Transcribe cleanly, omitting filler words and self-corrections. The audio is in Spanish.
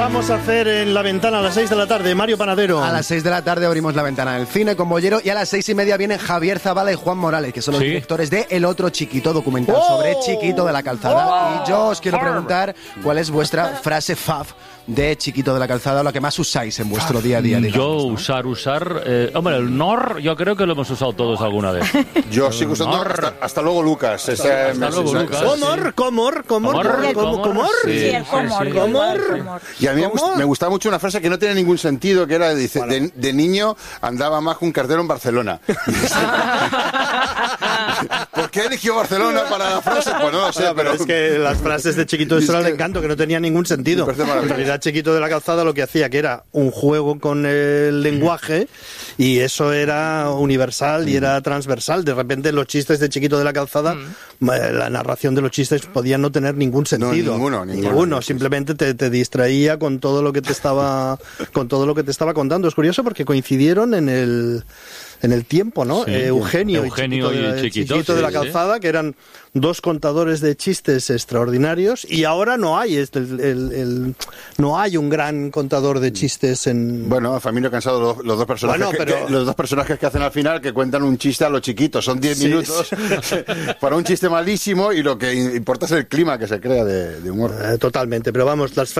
vamos a hacer en La Ventana a las 6 de la tarde? Mario Panadero. A las 6 de la tarde abrimos La Ventana del cine con Bollero y a las 6:30 vienen Javier Zavala y Juan Morales, que son los directores de El Otro Chiquito, documental sobre Chiquito de la Calzada. Y yo os quiero preguntar cuál es vuestra frase fab de Chiquito de la Calzada, o la que más usáis en vuestro día a día. Digamos, yo usar... hombre, el NOR yo creo que lo hemos usado todos alguna vez. Yo sigo usando hasta luego Lucas. Hasta luego Lucas. Comor. Sí, el comor. Y a mí me gustaba mucho una frase que no tiene ningún sentido, que era, dice, de niño andaba más que un cartero en Barcelona. ¿Por qué eligió Barcelona para la frase? Pues no lo sé, pero es que las frases de Chiquito de el encanto, que no tenían ningún sentido. En realidad, Chiquito de la Calzada lo que hacía que era un juego con el lenguaje, y eso era universal y era transversal. De repente los chistes de Chiquito de la Calzada, la narración de los chistes podía no tener ningún sentido. No, ninguno. Simplemente te distraía con todo lo que te estaba contando. Es curioso porque coincidieron en el tiempo, ¿no? Sí, Eugenio y Chiquito de la Calzada, que eran dos contadores de chistes extraordinarios, y ahora no hay no hay un gran contador de chistes en... Bueno, Famino Cansado, los dos personajes los dos personajes que hacen al final, que cuentan un chiste a lo chiquito, son 10 minutos para un chiste malísimo, y lo que importa es el clima que se crea de humor. Totalmente, pero vamos, las